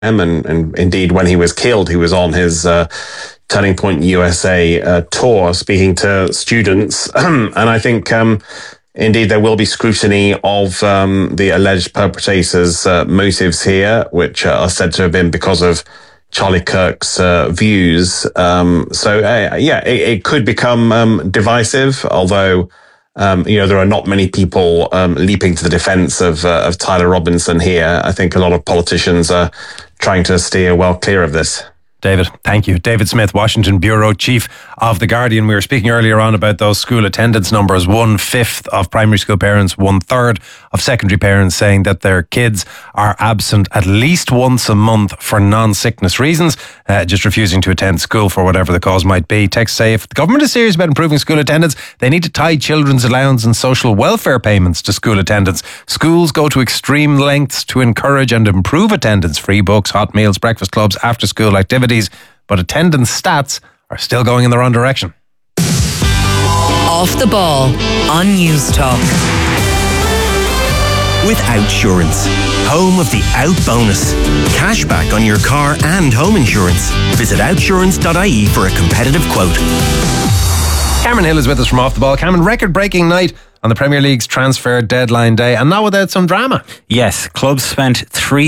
and indeed when he was killed, he was on his Turning Point USA tour speaking to students. And I think indeed there will be scrutiny of the alleged perpetrators' motives here, which are said to have been because of Charlie Kirk's views. It could become divisive, although there are not many people leaping to the defense of Tyler Robinson here. I think a lot of politicians are trying to steer well clear of this. David, thank you. David Smith, Washington Bureau Chief of The Guardian. We were speaking earlier on about those school attendance numbers. 1/5 of primary school parents, 1/3 of secondary parents saying that their kids are absent at least once a month for non-sickness reasons, just refusing to attend school for whatever the cause might be. Texts say if the government is serious about improving school attendance, they need to tie children's allowance and social welfare payments to school attendance. Schools go to extreme lengths to encourage and improve attendance. Free books, hot meals, breakfast clubs, after school activities. But attendance stats are still going in the wrong direction. Off the Ball on News Talk. With Outsurance, home of the Out Bonus. Cashback on your car and home insurance. Visit outsurance.ie for a competitive quote. Cameron Hill is with us from Off the Ball. Cameron, record-breaking night on the Premier League's transfer deadline day, and not without some drama. Yes, clubs spent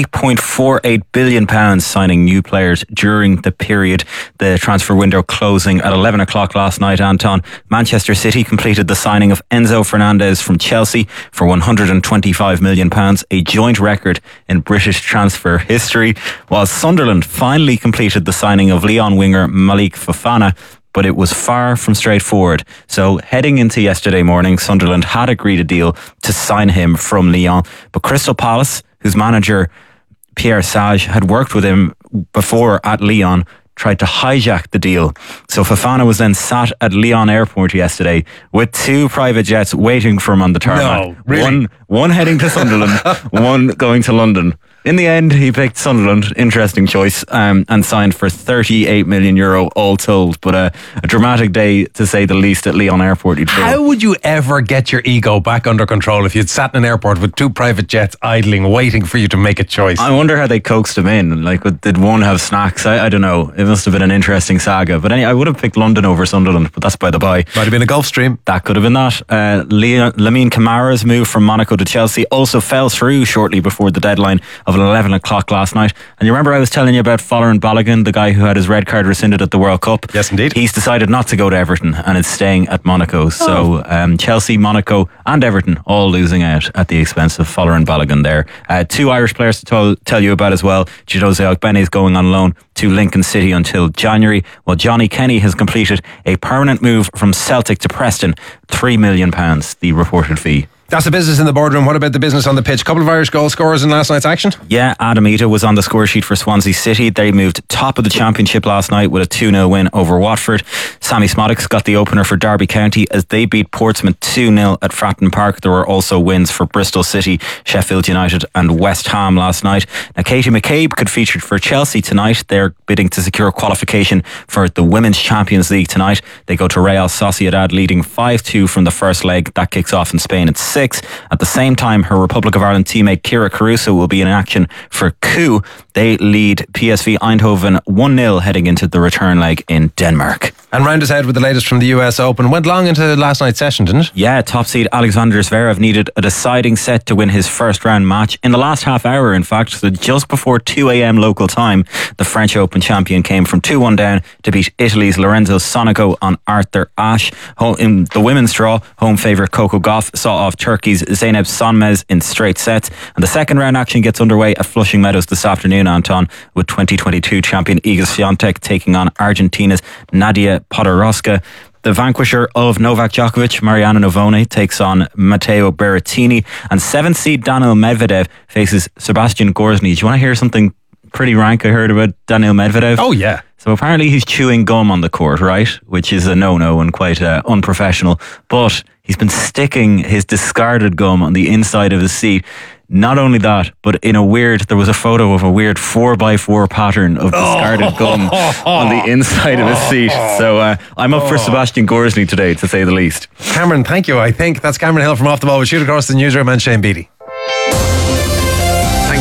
£3.48 billion signing new players during the period. The transfer window closing at 11 o'clock last night, Anton. Manchester City completed the signing of Enzo Fernandez from Chelsea for £125 million, a joint record in British transfer history, while Sunderland finally completed the signing of Lyon winger Malik Fofana, but it was far from straightforward. So heading into yesterday morning, Sunderland had agreed a deal to sign him from Lyon. But Crystal Palace, whose manager Pierre Sage had worked with him before at Lyon, tried to hijack the deal. So Fofana was then sat at Lyon airport yesterday with 2 private jets waiting for him on the tarmac. No, really? One heading to Sunderland, one going to London. In the end, he picked Sunderland, interesting choice, and signed for €38 million all told. But a dramatic day, to say the least, at Lyon Airport. How would you ever get your ego back under control if you'd sat in an airport with 2 private jets idling, waiting for you to make a choice? I wonder how they coaxed him in. Like, did one have snacks? I don't know. It must have been an interesting saga. But anyway, I would have picked London over Sunderland, but that's by the by. Might have been a Gulfstream. That could have been that. Lamine Camara's move from Monaco to Chelsea also fell through shortly before the deadline of 11 o'clock last night. And you remember I was telling you about Folarin Balogun, the guy who had his red card rescinded at the World Cup? Yes, indeed. He's decided not to go to Everton and is staying at Monaco. So Chelsea, Monaco and Everton all losing out at the expense of Folarin Balogun there. 2 Irish players to tell you about as well. Jose Ogbene is going on loan to Lincoln City until January, while Johnny Kenny has completed a permanent move from Celtic to Preston. £3 million, the reported fee. That's the business in the boardroom. What about the business on the pitch? A couple of Irish goal scorers in last night's action? Yeah, Adam Ita was on the score sheet for Swansea City. They moved top of the championship last night with a 2-0 win over Watford. Sammy Smodix got the opener for Derby County as they beat Portsmouth 2-0 at Fratton Park. There were also wins for Bristol City, Sheffield United and West Ham last night. Now, Katie McCabe could feature for Chelsea tonight. They're bidding to secure qualification for the Women's Champions League tonight. They go to Real Sociedad, leading 5-2 from the first leg. That kicks off in Spain at 6. At the same time, her Republic of Ireland teammate Kira Caruso will be in action for Coup. They lead PSV Eindhoven 1-0 heading into the return leg in Denmark. And round us out with the latest from the US Open. Went long into last night's session, didn't it? Yeah, top seed Alexander Zverev needed a deciding set to win his first round match. In the last half hour, in fact, so just before 2 a.m. local time, the French Open champion came from 2-1 down to beat Italy's Lorenzo Sonico on Arthur Ashe. In the women's draw, home favourite Coco Gauff saw off Turkey's Zeynep Sonmez in straight sets. And the second round action gets underway at Flushing Meadows this afternoon, Anton, with 2022 champion Iga Swiatek taking on Argentina's Nadia Podoroska. The vanquisher of Novak Djokovic, Mariana Novone, takes on Matteo Berrettini. And 7th seed Daniil Medvedev faces Sebastian Gorzny. Do you want to hear something pretty rank I heard about Daniil Medvedev? Oh, yeah. So apparently he's chewing gum on the court, right? Which is a no-no and quite unprofessional. But he's been sticking his discarded gum on the inside of his seat. Not only that, but there was a photo of a weird 4x4 pattern of discarded gum on the inside of his seat. So I'm up for Sebastian Gorzny today, to say the least. Cameron, thank you. I think that's Cameron Hill from Off the Ball. We'll shoot across the newsroom and Shane Beattie. Thank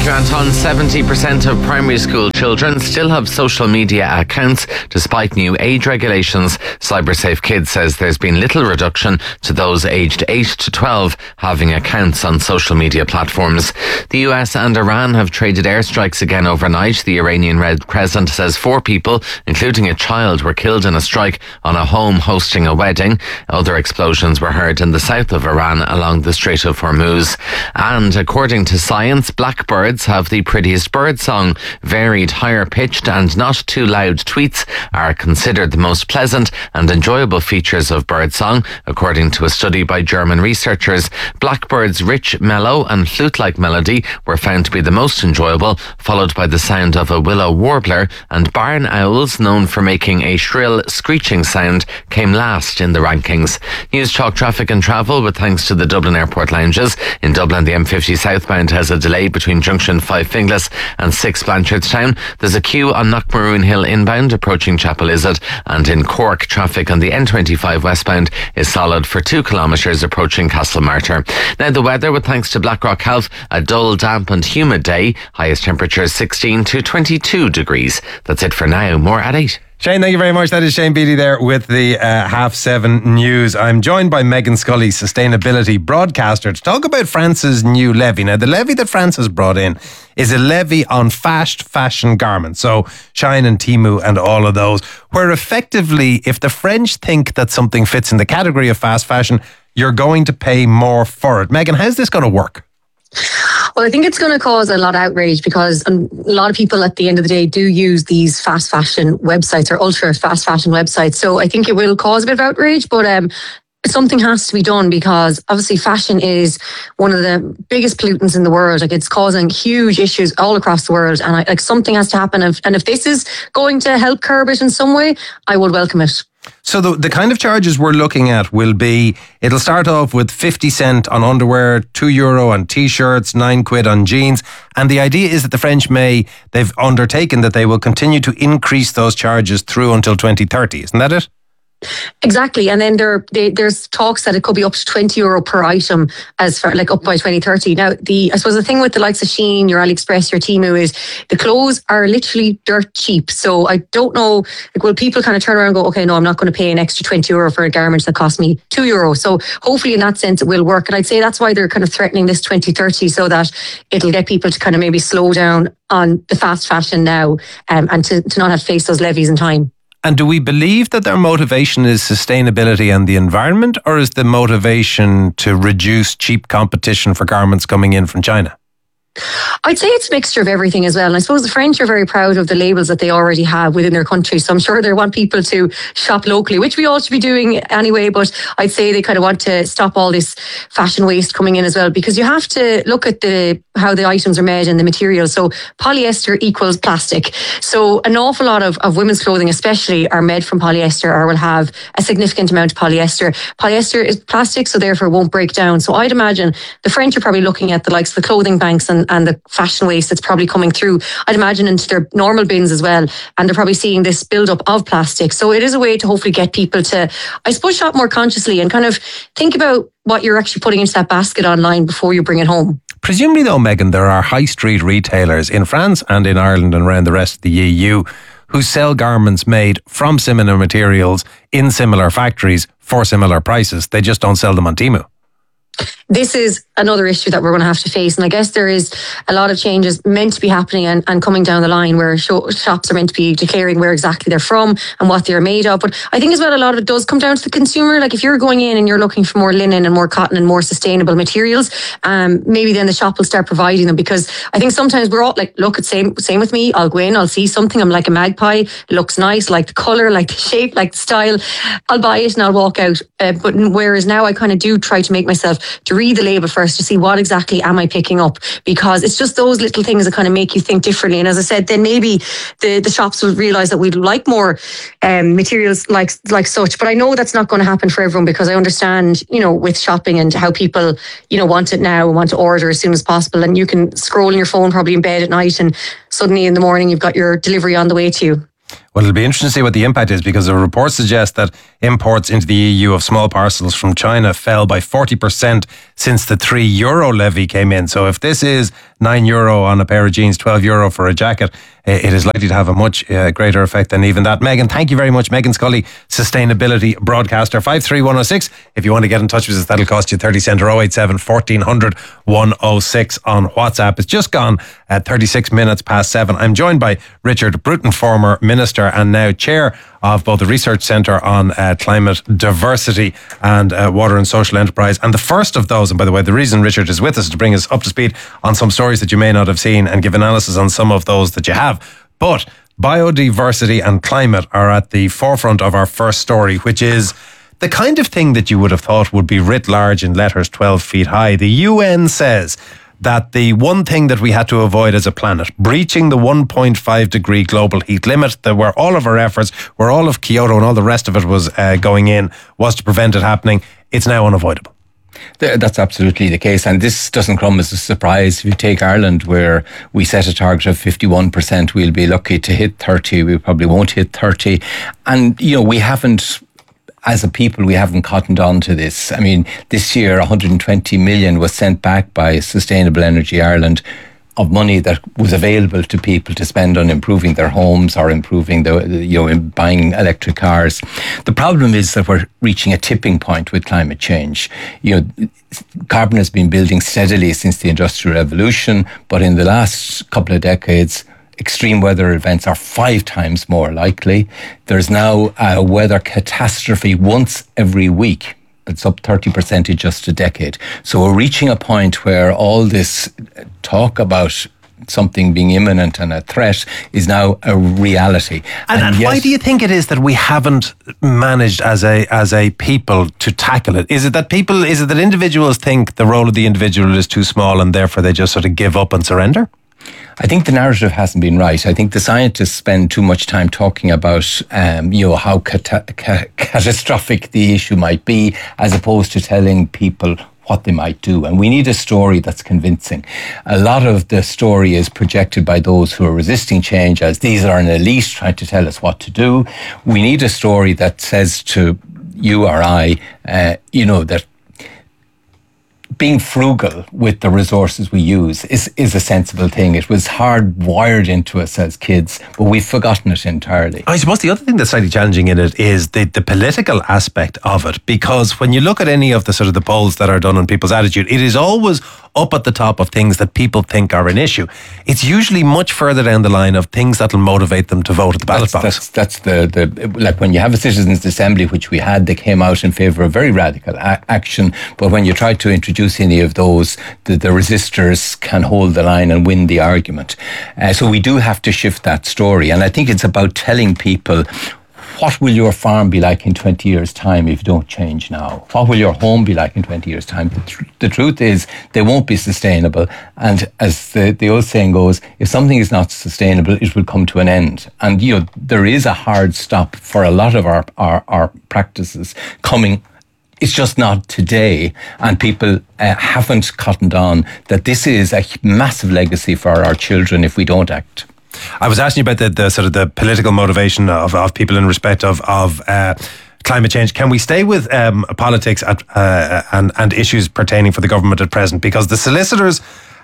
Thank you, Anton. 70% of primary school children still have social media accounts despite new age regulations. CyberSafe Kids says there's been little reduction to those aged 8 to 12 having accounts on social media platforms. The US and Iran have traded airstrikes again overnight. The Iranian Red Crescent says 4 people, including a child, were killed in a strike on a home hosting a wedding. Other explosions were heard in the south of Iran along the Strait of Hormuz. And according to science, blackbirds have the prettiest bird song. Varied, higher pitched and not too loud tweets are considered the most pleasant and enjoyable features of birdsong, according to a study by German researchers. Blackbirds' rich, mellow and flute-like melody were found to be the most enjoyable, followed by the sound of a willow warbler, and barn owls, known for making a shrill screeching sound, came last in the rankings. News Talk Traffic and Travel with thanks to the Dublin Airport lounges. In Dublin, the M50 southbound has a delay between junction 5 Finglas and 6 Blanchardstown. There's a queue on Knockmaroon Hill inbound approaching Chapel Izzard, and in Cork, traffic on the N25 westbound is solid for 2 kilometres approaching Castlemartyr. Now the weather with thanks to Blackrock Health, a dull, damp and humid day. Highest temperatures 16 to 22 degrees. That's it for now. More at 8. Shane, thank you very much. That is Shane Beattie there with the 7:30 news. I'm joined by Megan Scully, sustainability broadcaster, to talk about France's new levy. Now, the levy that France has brought in is a levy on fast fashion garments. So Shein and Temu and all of those, where effectively, if the French think that something fits in the category of fast fashion, you're going to pay more for it. Megan, how's this going to work? Well, I think it's going to cause a lot of outrage because a lot of people at the end of the day do use these fast fashion websites or ultra fast fashion websites. So I think it will cause a bit of outrage, but something has to be done because obviously fashion is one of the biggest pollutants in the world. Like, it's causing huge issues all across the world, and something has to happen. And if this is going to help curb it in some way, I would welcome it. So the kind of charges we're looking at will be, it'll start off with 50 cent on underwear, €2 on t-shirts, £9 on jeans. And the idea is that the French they've undertaken that they will continue to increase those charges through until 2030. Isn't that it? Exactly, and then there's talks that it could be up to €20 per item, as far up by 2030. Now, I suppose the thing with the likes of Shein, your AliExpress, your Temu is the clothes are literally dirt cheap. So I don't know, will people kind of turn around and go, okay, no, I'm not going to pay an extra €20 for a garment that cost me €2. So hopefully in that sense it will work, and I'd say that's why they're kind of threatening this 2030, so that it'll get people to kind of maybe slow down on the fast fashion now, and to not have to face those levies in time. And do we believe that their motivation is sustainability and the environment, or is the motivation to reduce cheap competition for garments coming in from China? I'd say it's a mixture of everything as well. And I suppose the French are very proud of the labels that they already have within their country. So I'm sure they want people to shop locally, which we all should be doing anyway. But I'd say they kind of want to stop all this fashion waste coming in as well, because you have to look at how the items are made and the materials. So polyester equals plastic. So an awful lot of women's clothing especially are made from polyester, or will have a significant amount of polyester. Polyester is plastic, so therefore won't break down. So I'd imagine the French are probably looking at the likes of the clothing banks and the fashion waste that's probably coming through, I'd imagine, into their normal bins as well. And they're probably seeing this build-up of plastic. So it is a way to hopefully get people to, I suppose, shop more consciously and kind of think about what you're actually putting into that basket online before you bring it home. Presumably though, Megan, there are high street retailers in France and in Ireland and around the rest of the EU who sell garments made from similar materials in similar factories for similar prices. They just don't sell them on Temu. This is another issue that we're going to have to face. And I guess there is a lot of changes meant to be happening and coming down the line, where shops are meant to be declaring where exactly they're from and what they're made of. But I think as well, a lot of it does come down to the consumer. Like, if you're going in and you're looking for more linen and more cotton and more sustainable materials, maybe then the shop will start providing them. Because I think sometimes we're all like, look, it's same with me. I'll go in, I'll see something, I'm like a magpie, it looks nice, like the colour, like the shape, like the style. I'll buy it and I'll walk out. But whereas now I kind of do try to make myself to read the label first to see what exactly am I picking up, because it's just those little things that kind of make you think differently. And as I said, then maybe the shops will realise that we'd like more materials like such. But I know that's not going to happen for everyone, because I understand, with shopping and how people, want it now and want to order as soon as possible. And you can scroll on your phone probably in bed at night, and suddenly in the morning you've got your delivery on the way to you. Well, it'll be interesting to see what the impact is, because the report suggests that imports into the EU of small parcels from China fell by 40% since the €3 levy came in. So if this is €9 on a pair of jeans, €12 for a jacket, it is likely to have a much greater effect than even that. Megan, thank you very much. Megan Scully, sustainability broadcaster. 53106. If you want to get in touch with us, that'll cost you 30 cents, or 087 1400 106 on WhatsApp. It's just gone at 36 minutes past 7. I'm joined by Richard Bruton, former Minister and now Chair of both the Research Centre on Climate Diversity and Water and Social Enterprise. And the first of those, and by the way, the reason Richard is with us is to bring us up to speed on some stories that you may not have seen and give analysis on some of those that you have. But biodiversity and climate are at the forefront of our first story, which is the kind of thing that you would have thought would be writ large in letters 12 feet high. The UN says that the one thing that we had to avoid as a planet, breaching the 1.5 degree global heat limit, that where all of our efforts, where all of Kyoto and all the rest of it was going in, was to prevent it happening. It's now unavoidable. That's absolutely the case, and this doesn't come as a surprise. If you take Ireland, where we set a target of 51%, we'll be lucky to hit 30. We probably won't hit 30. And, we haven't, as a people, we haven't cottoned on to this. I mean, this year, 120 million was sent back by Sustainable Energy Ireland of money that was available to people to spend on improving their homes or improving buying electric cars. The problem is that we're reaching a tipping point with climate change. Carbon has been building steadily since the Industrial Revolution, but in the last couple of decades, extreme weather events are 5 times more likely. There's now a weather catastrophe once every week. It's up 30% in just a decade. So we're reaching a point where all this talk about something being imminent and a threat is now a reality. And why do you think it is that we haven't managed as a people to tackle it? Is it that individuals think the role of the individual is too small and therefore they just sort of give up and surrender? I think the narrative hasn't been right. I think the scientists spend too much time talking about, how catastrophic the issue might be, as opposed to telling people what they might do. And we need a story that's convincing. A lot of the story is projected by those who are resisting change as these are an elite trying to tell us what to do. We need a story that says to you or I, that being frugal with the resources we use is a sensible thing. It was hardwired into us as kids, but we've forgotten it entirely. I suppose the other thing that's slightly challenging in it is the political aspect of it, because when you look at any of the sort of the polls that are done on people's attitude, it is always up at the top of things that people think are an issue. It's usually much further down the line of things that'll motivate them to vote at the ballot box. That's the like when you have a citizens' assembly, which we had, they came out in favour of very radical action. But when you try to introduce any of those, the resistors can hold the line and win the argument. So we do have to shift that story, and I think it's about telling people, what will your farm be like in 20 years' time if you don't change now? What will your home be like in 20 years' time? The truth is, they won't be sustainable. And as the old saying goes, if something is not sustainable, it will come to an end. And, there is a hard stop for a lot of our practices coming. It's just not today. And people haven't cottoned on that this is a massive legacy for our children if we don't act. I was asking you about the sort of the political motivation of people in respect of climate change. Can we stay with politics and issues pertaining for the government at present? Because the solicitors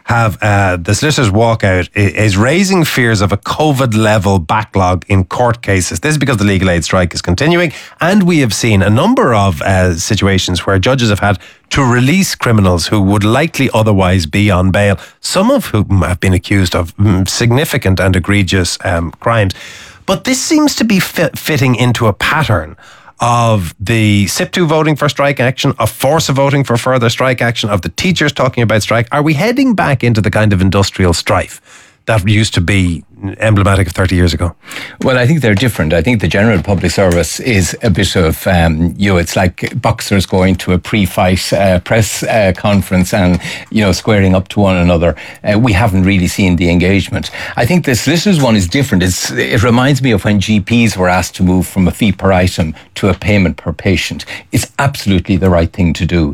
walkout is raising fears of a COVID-level backlog in court cases. This is because the legal aid strike is continuing, and we have seen a number of situations where judges have had to release criminals who would likely otherwise be on bail, some of whom have been accused of significant and egregious crimes. But this seems to be fitting into a pattern of the SIP2 voting for strike action, of Forza voting for further strike action, of the teachers talking about strike. Are we heading back into the kind of industrial strife that used to be emblematic of 30 years ago? Well, I think they're different. I think the general public service is a bit of, it's like boxers going to a pre-fight press conference and, squaring up to one another. We haven't really seen the engagement. I think the solicitors one is different. It reminds me of when GPs were asked to move from a fee per item to a payment per patient. It's absolutely the right thing to do.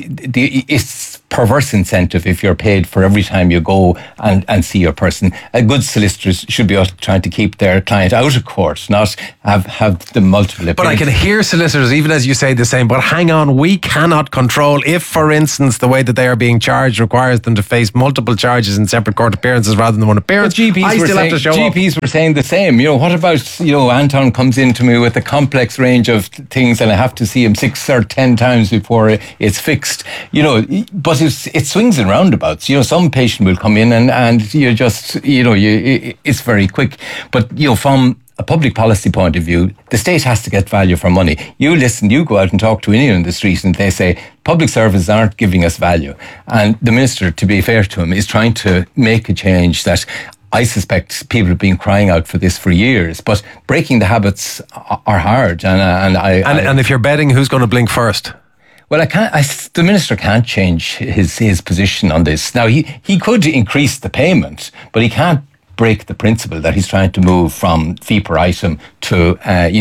It's perverse incentive if you're paid for every time you go and see your person. A good good solicitors should be trying to keep their client out of court, not have the multiple opinions. But I can hear solicitors, even as you say the same, but hang on, we cannot control if, for instance, the way that they are being charged requires them to face multiple charges in separate court appearances rather than one appearance. But GPs were saying the same. What about, Anton comes into me with a complex range of things and I have to see him 6 or 10 times before it's fixed. But it swings and roundabouts. Some patient will come in and you just, it's very quick. But, from a public policy point of view, the state has to get value for money. You go out and talk to anyone in the street and they say, public services aren't giving us value. And the minister, to be fair to him, is trying to make a change that I suspect people have been crying out for this for years, but breaking the habits are hard. And if you're betting, who's going to blink first? Well, the minister can't change his position on this. Now, he could increase the payment, but he can't break the principle that he's trying to move from fee per item to,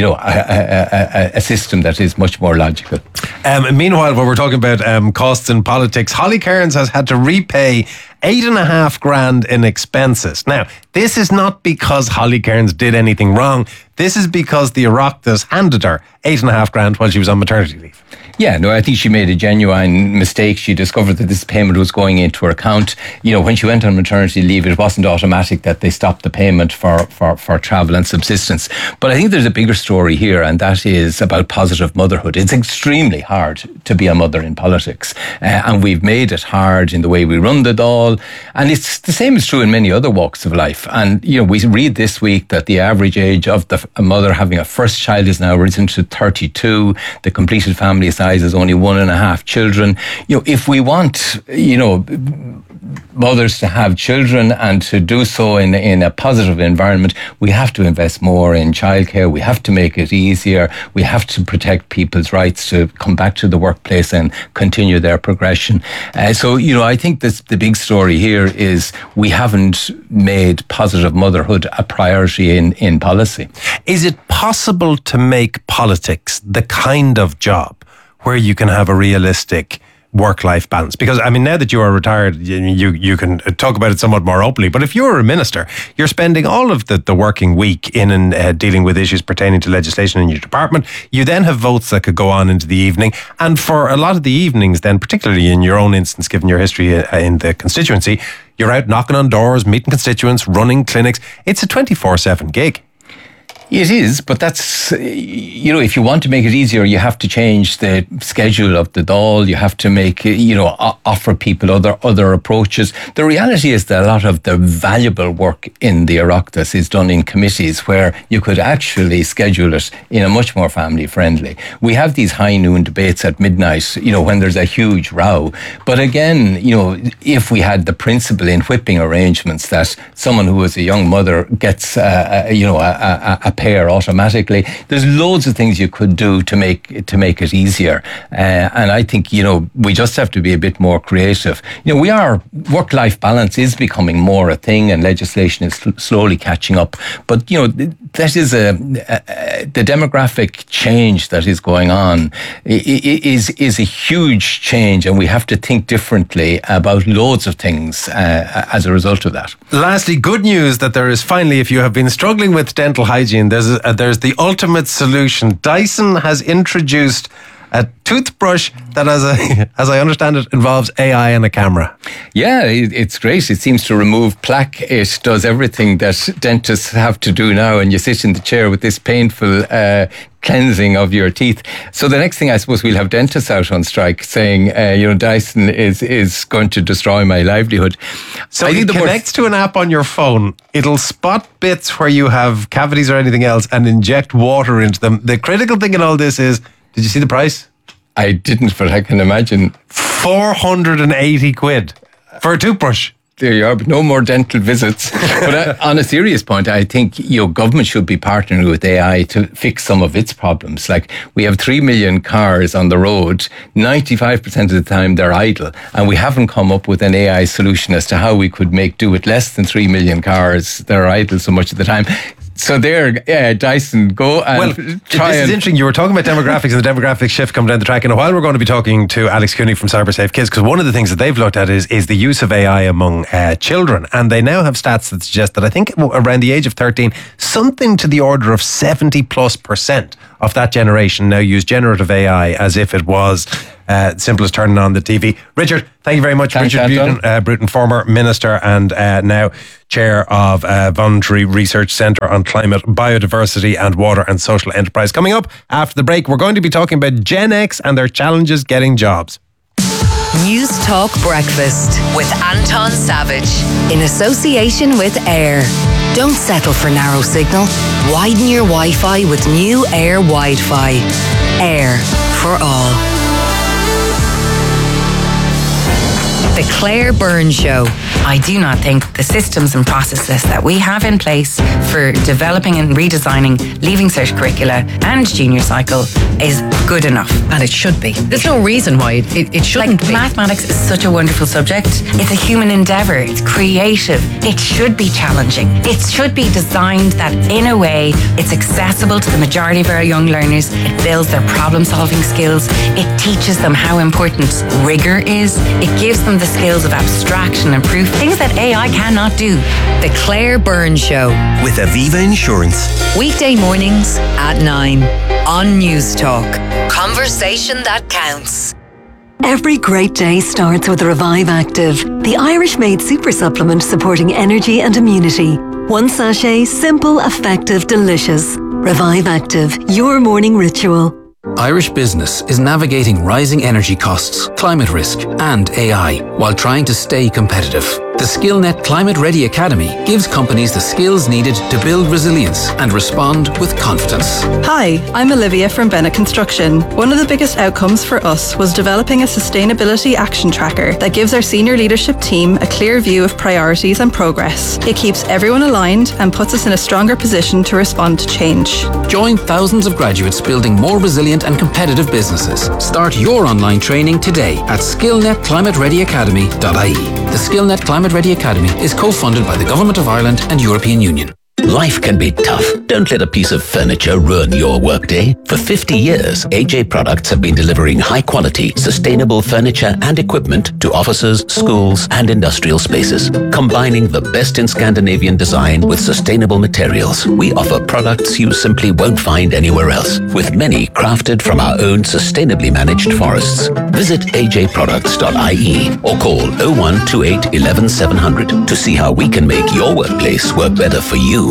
a system that is much more logical. Meanwhile, when we're talking about costs in politics, Holly Cairns has had to repay $8,500 in expenses. Now, this is not because Holly Cairns did anything wrong. This is because the Oireachtas handed her $8,500 while she was on maternity leave. Yeah, no, I think she made a genuine mistake. She discovered that this payment was going into her account. When she went on maternity leave, it wasn't automatic that they stopped the payment for travel and subsistence. But I think there's a bigger story here, and that is about positive motherhood. It's extremely hard to be a mother in politics. And we've made it hard in the way we run the Dáil. And it's the same is true in many other walks of life. And, we read this week that the average age of a mother having a first child is now risen to 32. The completed family size is only 1.5 children. If we want, mothers to have children and to do so in a positive environment, we have to invest more in childcare. We have to make it easier. We have to protect people's rights to come back to the workplace and continue their progression. I think the big story here is we haven't made positive motherhood a priority in policy. Is it possible to make politics the kind of job where you can have a realistic work-life balance? Because, now that you are retired, you can talk about it somewhat more openly. But if you're a minister, you're spending all of the working week in and dealing with issues pertaining to legislation in your department. You then have votes that could go on into the evening. And for a lot of the evenings then, particularly in your own instance, given your history in the constituency, you're out knocking on doors, meeting constituents, running clinics. It's a 24/7 gig. It is, but that's, if you want to make it easier, you have to change the schedule of the Dáil. You have to make, offer people other approaches. The reality is that a lot of the valuable work in the Oireachtas is done in committees where you could actually schedule it in a much more family friendly. We have these high noon debates at midnight, when there's a huge row. But again, if we had the principle in whipping arrangements that someone who is a young mother gets, a pair automatically. There's loads of things you could do to make it easier. And I think, we just have to be a bit more creative. Work-life balance is becoming more a thing and legislation is slowly catching up. But, that is the demographic change that is going on is a huge change, and we have to think differently about loads of things as a result of that. Lastly, good news that there is finally, if you have been struggling with dental hygiene, there's the ultimate solution. Dyson has introduced a toothbrush that, as I understand it, involves AI and a camera. Yeah, it's great. It seems to remove plaque. It does everything that dentists have to do now, and you sit in the chair with this painful cleansing of your teeth. So the next thing, I suppose, we'll have dentists out on strike saying, Dyson is going to destroy my livelihood. So I think it connects to an app on your phone. It'll spot bits where you have cavities or anything else and inject water into them. The critical thing in all this is, did you see the price? I didn't, but I can imagine. 480 quid for a toothbrush. There you are, but no more dental visits. But on a serious point, I think government should be partnering with AI to fix some of its problems. Like, we have 3 million cars on the road. 95% of the time they're idle, and we haven't come up with an AI solution as to how we could make do with less than 3 million cars that are idle so much of the time. So there, Dyson, go and try. This is interesting. You were talking about demographics and the demographic shift coming down the track. And a while we're going to be talking to Alex Cooney from CyberSafe Kids, because one of the things that they've looked at is the use of AI among children. And they now have stats that suggest that I think around the age of 13, something to the order of 70+% of that generation now use generative AI as if it was simple as turning on the TV. Richard, thank you very much. Thanks, Richard Bruton, former minister and now chair of Voluntary Research Centre on Climate, Biodiversity and Water and Social Enterprise. Coming up after the break, we're going to be talking about Gen X and their challenges getting jobs. News Talk Breakfast with Anton Savage in association with Air. Don't settle for narrow signal. Widen your Wi-Fi with new Air Wi-Fi. Air for all. The Claire Byrne Show. I do not think the systems and processes that we have in place for developing and redesigning Leaving Cert curricula and junior cycle is good enough. And it should be. There's no reason why it shouldn't be. Mathematics is such a wonderful subject. It's a human endeavour. It's creative. It should be challenging. It should be designed that in a way it's accessible to the majority of our young learners. It builds their problem-solving skills. It teaches them how important rigour is. It gives them the skills of abstraction and proof, things that AI cannot do. The Claire Byrne Show with Aviva Insurance. Weekday mornings at 9 on News Talk. Conversation that counts. Every great day starts with Revive Active, the Irish-made super supplement supporting energy and immunity. One sachet, simple, effective, delicious. Revive Active, your morning ritual. Irish business is navigating rising energy costs, climate risk and AI while trying to stay competitive. The SkillNet Climate Ready Academy gives companies the skills needed to build resilience and respond with confidence. Hi, I'm Olivia from Bennett Construction. One of the biggest outcomes for us was developing a sustainability action tracker that gives our senior leadership team a clear view of priorities and progress. It keeps everyone aligned and puts us in a stronger position to respond to change. Join thousands of graduates building more resilient and competitive businesses. Start your online training today at skillnetclimatereadyacademy.ie. The SkillNet Climate Ready Academy is co-funded by the Government of Ireland and European Union. Life can be tough. Don't let a piece of furniture ruin your workday. For 50 years, AJ Products have been delivering high-quality, sustainable furniture and equipment to offices, schools, and industrial spaces. Combining the best in Scandinavian design with sustainable materials, we offer products you simply won't find anywhere else, with many crafted from our own sustainably managed forests. Visit ajproducts.ie or call 0128 11 700 to see how we can make your workplace work better for you.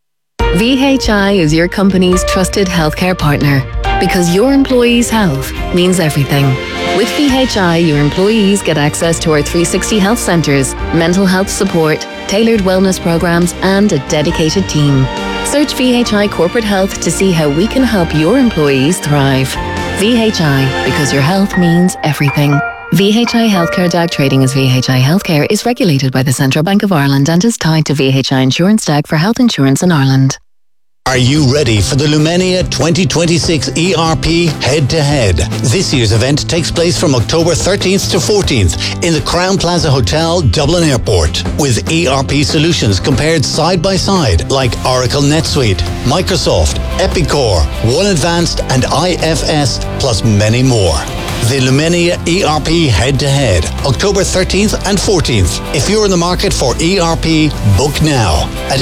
VHI is your company's trusted healthcare partner because your employees' health means everything. With VHI, your employees get access to our 360 health centres, mental health support, tailored wellness programs, and a dedicated team. Search VHI Corporate Health to see how we can help your employees thrive. VHI, because your health means everything. VHI Healthcare DAG trading as VHI Healthcare is regulated by the Central Bank of Ireland and is tied to VHI Insurance DAG for health insurance in Ireland. Are you ready for the Lumenia 2026 ERP Head-to-Head? This year's event takes place from October 13th to 14th in the Crowne Plaza Hotel, Dublin Airport, with ERP solutions compared side by side like Oracle NetSuite, Microsoft, Epicor, One Advanced and IFS, plus many more. The Lumenia ERP Head-to-Head, October 13th and 14th. If you're in the market for ERP, book now at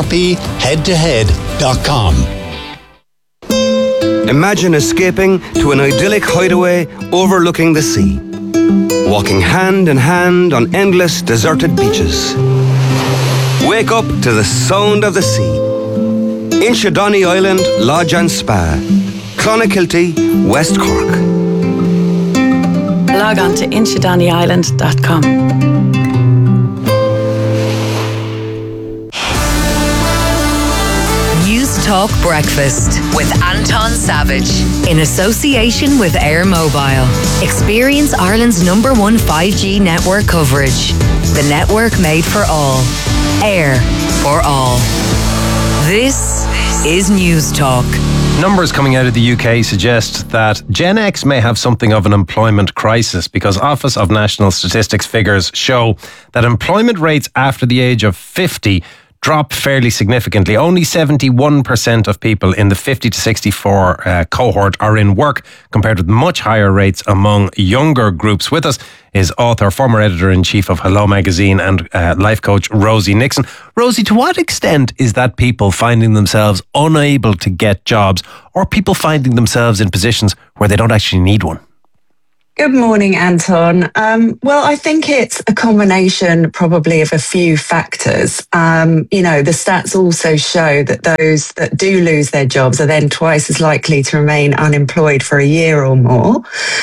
erpheadtohead.com. Imagine escaping to an idyllic hideaway overlooking the sea. Walking hand in hand on endless deserted beaches. Wake up to the sound of the sea. Inchydoney Island Lodge and Spa. Clonakilty, West Cork. Log on to inchydoneyisland.com. News Talk Breakfast with Anton Savage in association with Air Mobile. Experience Ireland's #1 5G network coverage. The network made for all. Air for all. This is News Talk. Numbers coming out of the UK suggest that Gen X may have something of an employment crisis because Office of National Statistics figures show that employment rates after the age of 50 drop fairly significantly. Only 71% of people in the 50 to 64 cohort are in work, compared with much higher rates among younger groups. With us is author, former editor-in-chief of Hello Magazine and life coach Rosie Nixon. Rosie, to what extent is that people finding themselves unable to get jobs, or people finding themselves in positions where they don't actually need one? Good morning, Anton. Well, I think it's a combination probably of a few factors. The stats also show that those that do lose their jobs are then twice as likely to remain unemployed for a year or more.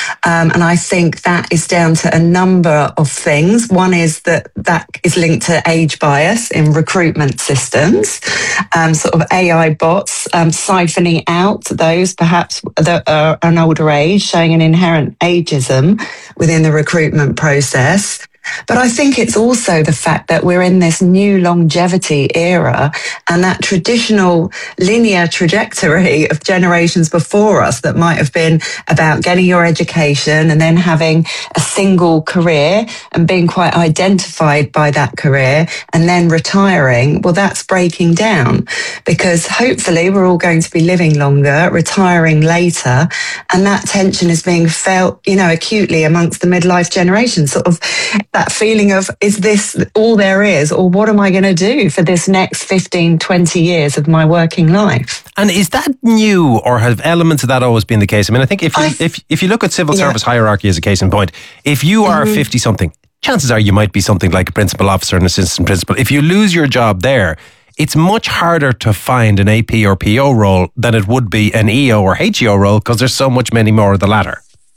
And I think that is down to a number of things. One is that is linked to age bias in recruitment systems, sort of AI bots siphoning out those perhaps that are an older age, showing an inherent ageism within the recruitment process. But I think it's also the fact that we're in this new longevity era, and that traditional linear trajectory of generations before us that might have been about getting your education and then having a single career and being quite identified by that career and then retiring, well, that's breaking down, because hopefully we're all going to be living longer, retiring later, and that tension is being felt, acutely amongst the midlife generation, sort of that feeling of, is this all there is, or what am I going to do for this next 15, 20 years of my working life? And is that new, or have elements of that always been the case? I mean, I think if you look at civil service hierarchy as a case in point, if you are 50-something, chances are you might be something like a principal officer, an assistant principal. If you lose your job there, it's much harder to find an AP or PO role than it would be an EO or HEO role, because there's so many more of the latter.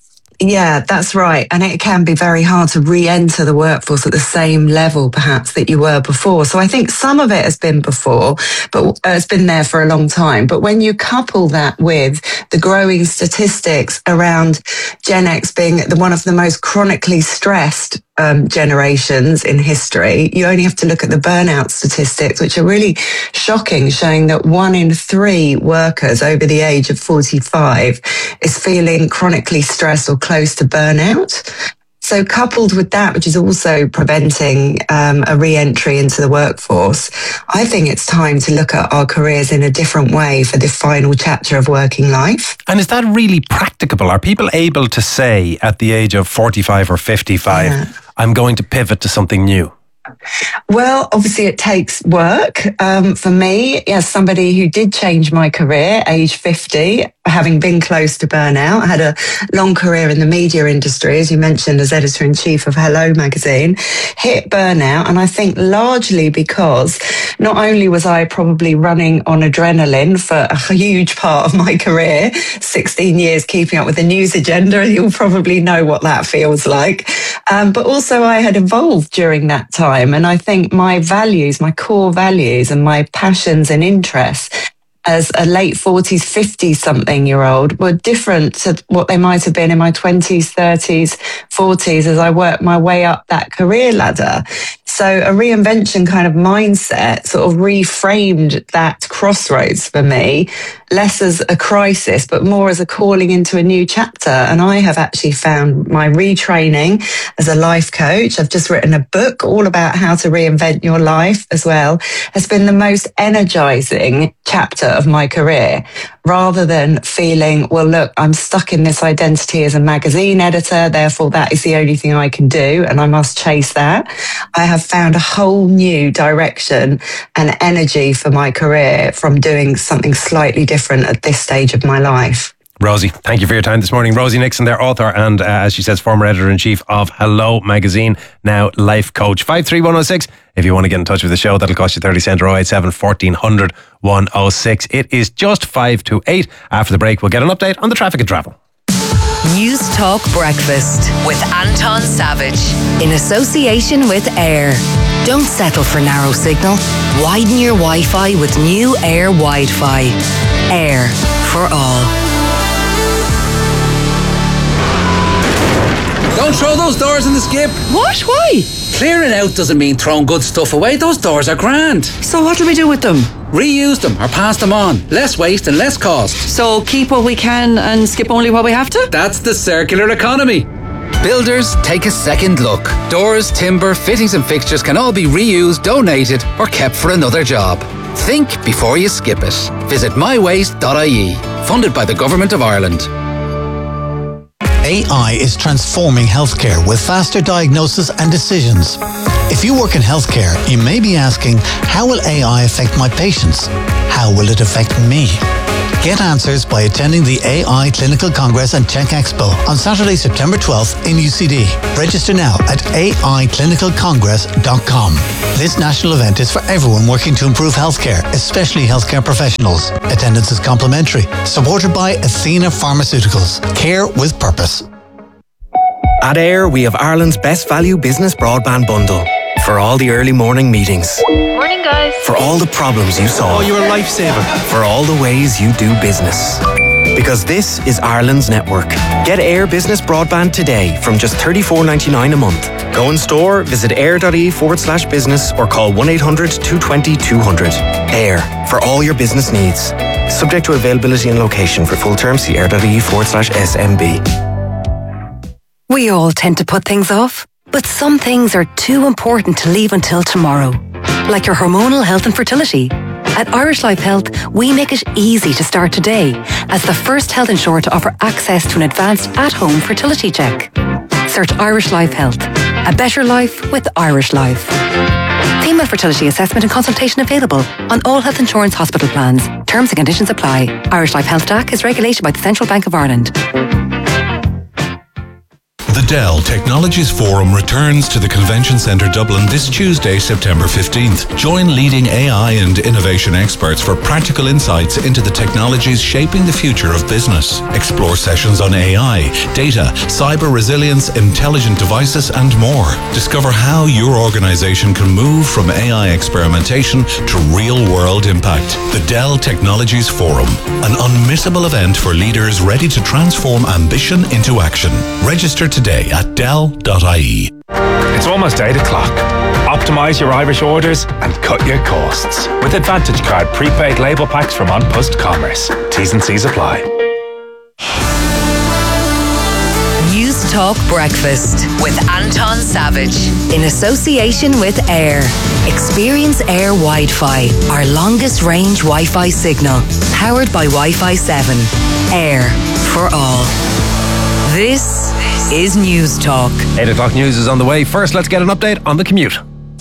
Yeah, that's right. And it can be very hard to re-enter the workforce at the same level, perhaps, that you were before. So I think some of it has been before, but it's been there for a long time. But when you couple that with the growing statistics around Gen X being one of the most chronically stressed generations in history, you only have to look at the burnout statistics, which are really shocking, showing that 1 in 3 workers over the age of 45 is feeling chronically stressed or close to burnout. So coupled with that, which is also preventing a re-entry into the workforce, I think it's time to look at our careers in a different way for the final chapter of working life. And is that really practicable? Are people able to say at the age of 45 or 55, I'm going to pivot to something new? Well, obviously it takes work. For me, as somebody who did change my career, age 50, having been close to burnout, I had a long career in the media industry, as you mentioned, as editor-in-chief of Hello Magazine, hit burnout. And I think largely because not only was I probably running on adrenaline for a huge part of my career, 16 years keeping up with the news agenda, and you'll probably know what that feels like. But also I had evolved during that time. And I think my values, my core values and my passions and interests as a late 40s, 50-something-year-old were different to what they might have been in my 20s, 30s, 40s as I worked my way up that career ladder. So a reinvention kind of mindset sort of reframed that crossroads for me, less as a crisis, but more as a calling into a new chapter. And I have actually found my retraining as a life coach, I've just written a book all about how to reinvent your life as well, has been the most energizing chapter of my career, rather than feeling, well, look, I'm stuck in this identity as a magazine editor, therefore that is the only thing I can do and I must chase that. I have found a whole new direction and energy for my career from doing something slightly different at this stage of my life. Rosie, thank you for your time this morning. Rosie Nixon, their author and, as she says, former editor-in-chief of Hello Magazine, now life coach. 53106, if you want to get in touch with the show, that'll cost you 30 cents, or 087 1400 106. It is just 5 to 8. After the break, we'll get an update on the traffic and travel. News Talk Breakfast with Anton Savage in association with Air. Don't settle for narrow signal. Widen your Wi-Fi with new Air Wi-Fi. Air for all. Don't throw those doors in the skip. What? Why? Clearing out doesn't mean throwing good stuff away. Those doors are grand. So what do we do with them? Reuse them or pass them on. Less waste and less cost. So keep what we can and skip only what we have to? That's the circular economy. Builders, take a second look. Doors, timber, fittings and fixtures can all be reused, donated or kept for another job. Think before you skip it. Visit mywaste.ie. Funded by the Government of Ireland. AI is transforming healthcare with faster diagnosis and decisions. If you work in healthcare, you may be asking, how will AI affect my patients? How will it affect me? Get answers by attending the AI Clinical Congress and Tech Expo on Saturday, September 12th in UCD. Register now at AIClinicalCongress.com. This national event is for everyone working to improve healthcare, especially healthcare professionals. Attendance is complimentary. Supported by Athena Pharmaceuticals. Care with purpose. At AIR, we have Ireland's best value business broadband bundle. For all the early morning meetings. Morning, guys. For all the problems you solve. Oh, you're a lifesaver. For all the ways you do business. Because this is Ireland's network. Get AIR Business Broadband today from just $34.99 a month. Go in store, visit air.ie/business or call 1-800-220-200. AIR, for all your business needs. Subject to availability and location. For full terms, see air.ie/SMB. We all tend to put things off, but some things are too important to leave until tomorrow. Like your hormonal health and fertility. At Irish Life Health, we make it easy to start today as the first health insurer to offer access to an advanced at-home fertility check. Search Irish Life Health. A better life with Irish Life. Female fertility assessment and consultation available on all health insurance hospital plans. Terms and conditions apply. Irish Life Health DAC is regulated by the Central Bank of Ireland. The Dell Technologies Forum returns to the Convention Centre Dublin this Tuesday, September 15th. Join leading AI and innovation experts for practical insights into the technologies shaping the future of business. Explore sessions on AI, data, cyber resilience, intelligent devices, and more. Discover how your organisation can move from AI experimentation to real-world impact. The Dell Technologies Forum, an unmissable event for leaders ready to transform ambition into action. Register today at dell.ie. It's almost 8 o'clock. Optimise your Irish orders and cut your costs with Advantage Card prepaid label packs from An Post Commerce. T's and C's apply. News Talk Breakfast with Anton Savage in association with AIR. Experience AIR Wi-Fi, our longest range Wi-Fi signal, powered by Wi-Fi 7. AIR for all. This is News Talk. 8 o'clock news is on the way. First, let's get an update on the commute.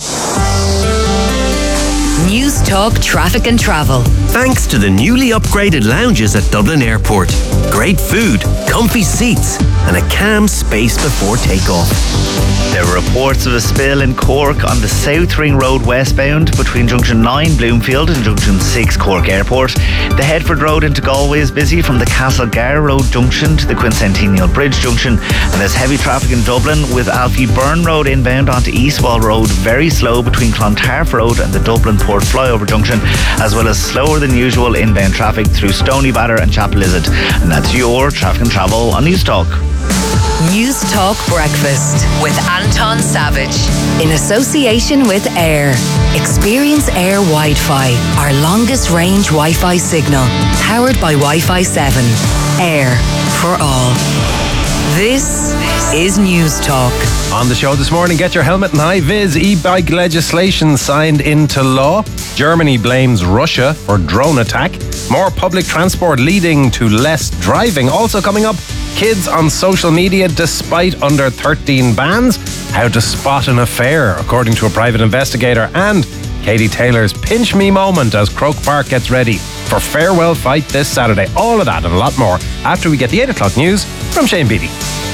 News Talk Traffic and Travel. Thanks to the newly upgraded lounges at Dublin Airport. Great food, comfy seats, and a calm space before takeoff. There were reports of a spill in Cork on the South Ring Road westbound between Junction 9 Bloomfield and Junction 6 Cork Airport. The Headford Road into Galway is busy from the Castlegar Road junction to the Quincentennial Bridge junction, and there's heavy traffic in Dublin with Alfie Byrne Road inbound onto Eastwall Road very slow between Clontarf Road and the Dublin Port Flyover junction, as well as slower than usual inbound traffic through Stony Batter and Chapel Lizard. And that's your traffic and travel on News Talk. News Talk Breakfast with Anton Savage in association with AIR. Experience AIR Wi-Fi, our longest range Wi-Fi signal, powered by Wi-Fi 7. AIR for all. This is News Talk. On the show this morning, get your helmet and high-vis e-bike legislation signed into law. Germany blames Russia for drone attack. More public transport leading to less driving. Also coming up, kids on social media despite under 13 bans. How to spot an affair, according to a private investigator. And Katie Taylor's pinch me moment as Croke Park gets ready for farewell fight this Saturday. All of that and a lot more after we get the 8 o'clock news from Shane Beattie.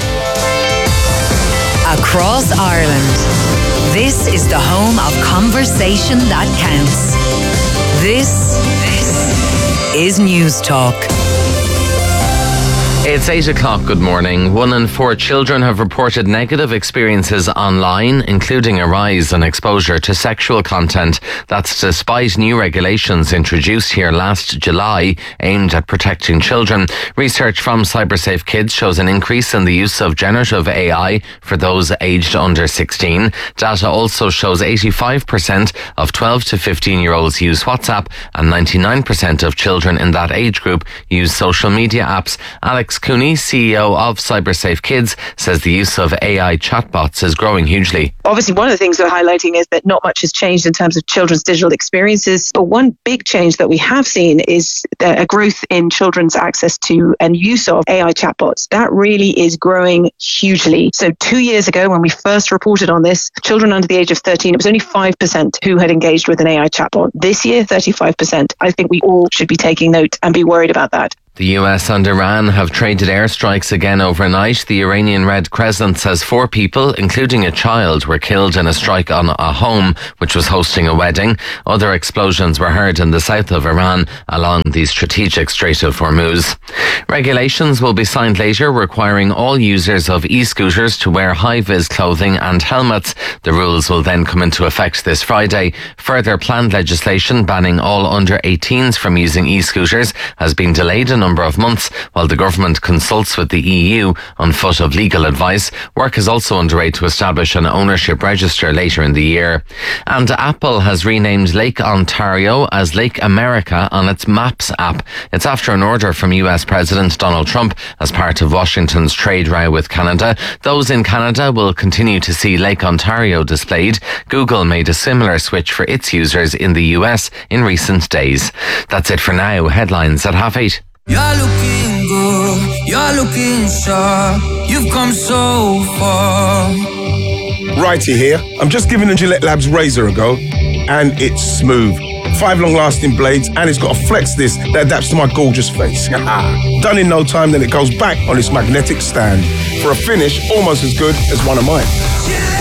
Across Ireland, this is the home of conversation that counts. This is News Talk. It's 8 o'clock. Good morning. 1 in 4 children have reported negative experiences online, including a rise in exposure to sexual content. That's despite new regulations introduced here last July aimed at protecting children. Research from CyberSafe Kids shows an increase in the use of generative AI for those aged under 16. Data also shows 85% of 12 to 15-year-olds use WhatsApp and 99% of children in that age group use social media apps. Alex Alex Cooney, CEO of CyberSafe Kids, says the use of AI chatbots is growing hugely. Obviously, one of the things we're highlighting is that not much has changed in terms of children's digital experiences. But one big change that we have seen is a growth in children's access to and use of AI chatbots. That really is growing hugely. So 2 years ago, when we first reported on this, children under the age of 13, it was only 5% who had engaged with an AI chatbot. This year, 35%. I think we all should be taking note and be worried about that. The US and Iran have traded airstrikes again overnight. The Iranian Red Crescent says 4 people, including a child, were killed in a strike on a home which was hosting a wedding. Other explosions were heard in the south of Iran along the strategic Strait of Hormuz. Regulations will be signed later requiring all users of e-scooters to wear high-vis clothing and helmets. The rules will then come into effect this Friday. Further planned legislation banning all under 18s from using e-scooters has been delayed a number of months while the government consults with the EU on foot of legal advice. Work is also underway to establish an ownership register later in the year. And Apple has renamed Lake Ontario as Lake America on its Maps app. It's after an order from US President Donald Trump as part of Washington's trade row with Canada. Those in Canada will continue to see Lake Ontario displayed. Google made a similar switch for its users in the US in recent days. That's it for now. Headlines at 8:30. You're looking good, you're looking sharp, you've come so far. Righty here. I'm just giving the Gillette Labs razor a go, and it's smooth. 5 long-lasting blades, and it's got a flex disc that adapts to my gorgeous face. Done in no time, then it goes back on its magnetic stand for a finish almost as good as one of mine.